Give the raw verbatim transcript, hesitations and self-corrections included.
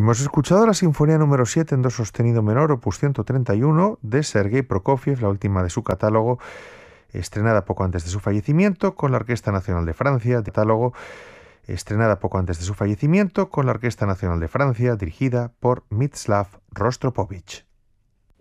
Hemos escuchado la Sinfonía número siete en do sostenido menor, opus ciento treinta y uno, de Sergei Prokofiev, la última de su catálogo, estrenada poco antes de su fallecimiento con la Orquesta Nacional de Francia, catálogo estrenada poco antes de su fallecimiento con la Orquesta Nacional de Francia, dirigida por Mstislav Rostropovich.